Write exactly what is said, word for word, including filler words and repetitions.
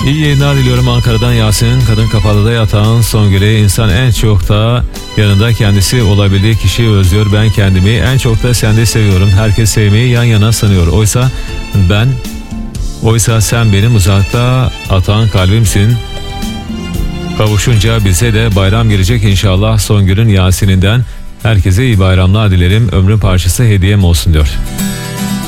İyi yayınlar diliyorum. Ankara'dan Yasin. Kadın kapalıda yatan Songül'e insan en çok da yanında kendisi olabildiği kişiyi özlüyor. Ben kendimi en çok da sende seviyorum. Herkes sevmeyi yan yana sanıyor. Oysa ben, oysa sen benim uzakta atan kalbimsin. Kavuşunca bize de bayram gelecek inşallah. Songül'ün Yasin'inden herkese iyi bayramlar dilerim. Ömrün parçası hediyem olsun diyor.